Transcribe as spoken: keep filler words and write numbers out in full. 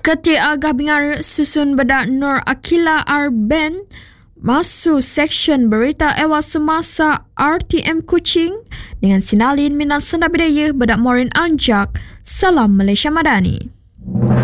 Ketik agah bingar susun bedak Nur Akila Arben masuk seksyen berita ewas semasa R T M Kuching dengan sinalin minat senda budaya bedak Morin Anjak. Salam Malaysia Madani.